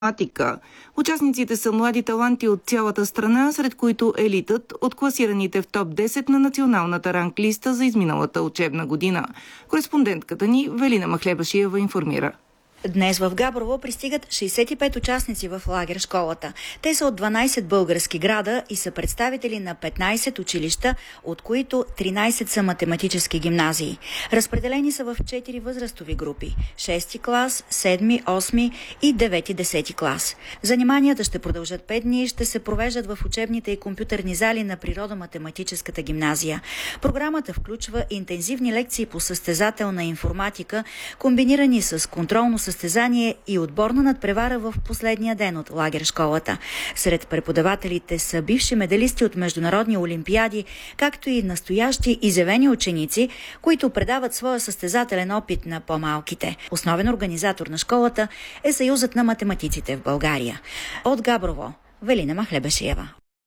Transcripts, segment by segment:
математика. Участниците са млади таланти от цялата страна, сред които елитът от класираните в топ 10 на националната ранглиста за изминалата учебна година. Кореспондентката ни Велина Махлебашиева информира. Днес в Габрово пристигат 65 участници в лагер школата. Те са от 12 български града и са представители на 15 училища, от които 13 са математически гимназии. Разпределени са в 4 възрастови групи – 6 клас, 7, 8 и 9-10 клас. Заниманията ще продължат 5 дни и ще се провеждат в учебните и компютърни зали на Природо-математическата гимназия. Програмата включва интензивни лекции по състезателна информатика, комбинирани с контролно състезание и отборна надпревара в последния ден от лагер школата. Сред преподавателите са бивши медалисти от международни олимпиади, както и настоящи изявени ученици, които предават своя състезателен опит на по-малките. Основен организатор на школата е Съюзът на математиците в България. От Габрово, Велина Махлебашиева.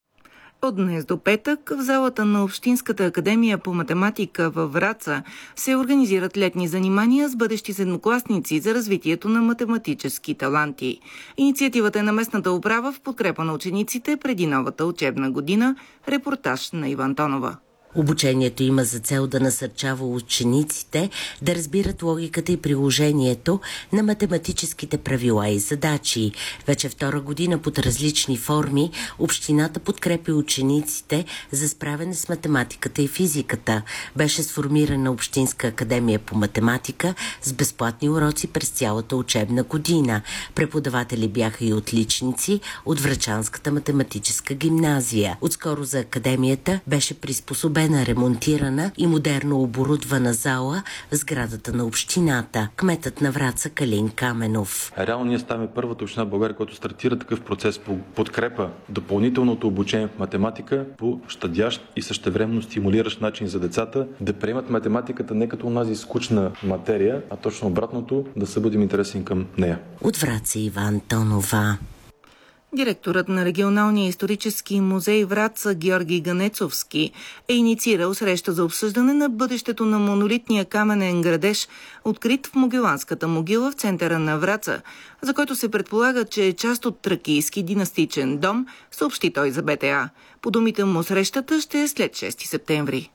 От днес до петък в залата на Общинската академия по математика във Враца се организират летни занимания с бъдещи седмокласници за развитието на математически таланти. Инициативата е на местната управа в подкрепа на учениците преди новата учебна година. Репортаж на Иван Тонова. Обучението има за цел да насърчава учениците да разбират логиката и приложението на математическите правила и задачи. Вече втора година под различни форми общината подкрепи учениците за справяне с математиката и физиката. Беше сформирана Общинска академия по математика с безплатни уроци през цялата учебна година. Преподаватели бяха и отличници от Врачанската математическа гимназия. Отскоро за академията беше приспособена ремонтирана и модерно оборудвана зала в сградата на общината. Кметът на Враца Калин Каменов. Реално ние ставаме първата община в България, която стартира такъв процес по подкрепа допълнителното обучение в математика по щадящ и същевременно стимулиращ начин за децата да приемат математиката не като онази скучна материя, а точно обратното, да се бъдем интересни към нея. От Враца Иван Тонова. Директорът на регионалния исторически музей Враца Георги Ганецовски е инициирал среща за обсъждане на бъдещето на монолитния каменен градеж, открит в Могиланската могила в центъра на Враца, за който се предполага, че е част от тракийски династичен дом, съобщи той за БТА. По думите му срещата ще е след 6 септември.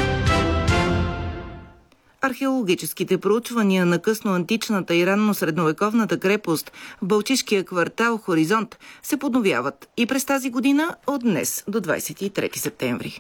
Археологическите проучвания на късноантичната и ранно-средновековната крепост в балчишкия квартал Хоризонт се подновяват и през тази година от днес до 23 септември.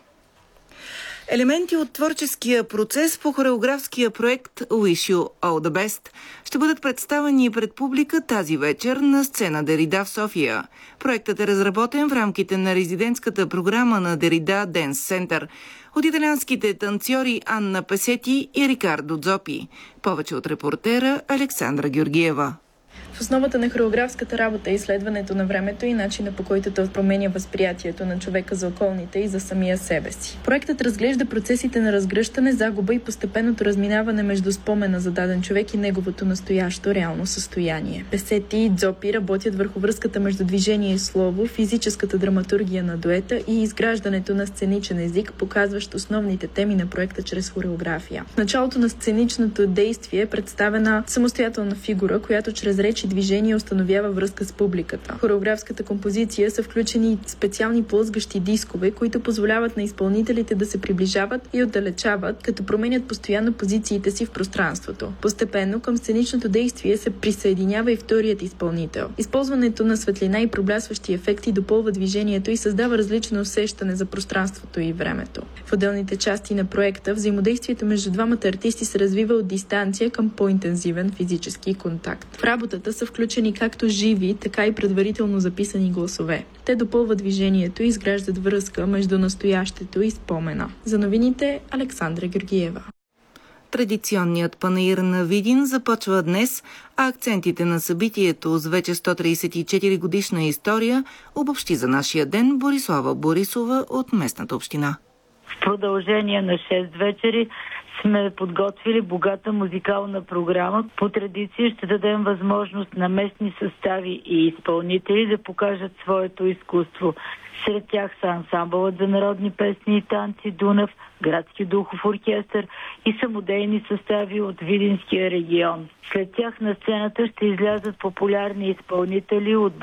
Елементи от творческия процес по хореографския проект Wish You All the Best ще бъдат представени пред публика тази вечер на сцена Дерида в София. Проектът е разработен в рамките на резидентската програма на Дерида Dance Center от италианските танцори Анна Песети и Рикардо Дзопи. Повече от репортера Александра Георгиева. В основата на хореографската работа е изследването на времето и начина, по който той променя възприятието на човека за околните и за самия себе си. Проектът разглежда процесите на разгръщане, загуба и постепенното разминаване между спомена за даден човек и неговото настоящо реално състояние. Песети и Дзопи работят върху връзката между движение и слово, физическата драматургия на дуета и изграждането на сценичен език, показващ основните теми на проекта чрез хореография. В началото на сценичното действие е представена самостоятелна фигура, която чрез речи движение установява връзка с публиката. В хореографската композиция са включени специални плъзгащи дискове, които позволяват на изпълнителите да се приближават и отдалечават, като променят постоянно позициите си в пространството. Постепенно към сценичното действие се присъединява и вторият изпълнител. Използването на светлина и проблясващи ефекти допълва движението и създава различно усещане за пространството и времето. В отделните части на проекта взаимодействието между двамата артисти се развива от дистанция към по-интензивен физически контакт. В работата са включени както живи, така и предварително записани гласове. Те допълват движението и изграждат връзка между настоящето и спомена. За новините Александра Георгиева. Традиционният панаир на Видин започва днес, а акцентите на събитието с вече 134 годишна история обобщи за нашия ден Борислава Борисова от местната община. В продължение на 6 вечери сме подготвили богата музикална програма. По традиция ще дадем възможност на местни състави и изпълнители да покажат своето изкуство. Сред тях са ансамбълът за народни песни и танци Дунав, градски духов оркестър и самодейни състави от Видинския регион. След тях на сцената ще излязат популярни изпълнители от